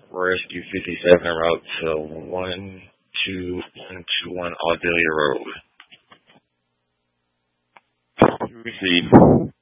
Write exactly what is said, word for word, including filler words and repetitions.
Rescue fifty-seven route to one two one two one Audelia Road. Received.